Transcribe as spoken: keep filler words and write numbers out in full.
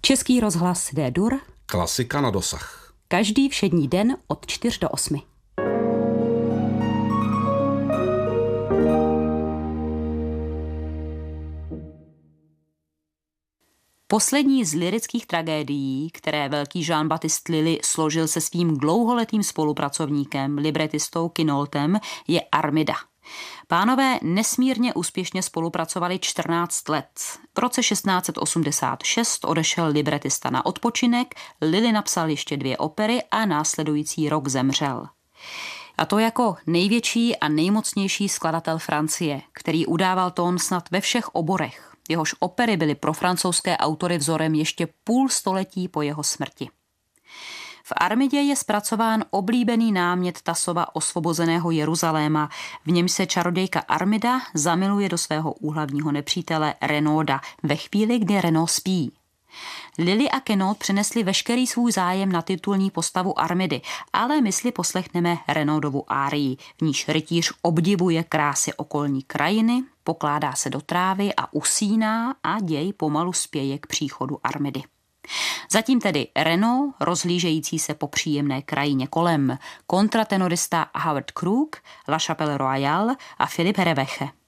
Český rozhlas D-dur. Klasika na dosah. Každý všední den od čtyř do osmi. Poslední z lyrických tragédií, které velký Jean-Baptiste Lully složil se svým dlouholetým spolupracovníkem, libretistou Quinaultem, je Armida. Pánové nesmírně úspěšně spolupracovali čtrnáct let. V roce šestnáct set osmdesát šest odešel libretista na odpočinek, Lully napsal ještě dvě opery a následující rok zemřel. A to jako největší a nejmocnější skladatel Francie, který udával tón snad ve všech oborech. Jehož opery byly pro francouzské autory vzorem ještě půl století po jeho smrti. V Armidě je zpracován oblíbený námět Tassova Osvobozeného Jeruzaléma, v němž se čarodějka Armida zamiluje do svého úhlavního nepřítele Renauda ve chvíli, kdy Renaud spí. Lully a Quinault přenesli veškerý svůj zájem na titulní postavu Armidy, ale my si poslechneme Renaudovu árii, v níž rytíř obdivuje krásy okolní krajiny, pokládá se do trávy a usíná a děj pomalu spěje k příchodu Armidy. Zatím tedy Renaud, rozhlížející se po příjemné krajině kolem, kontratenorista Howard Crook, La Chapelle Royale a Philippe Hervéche.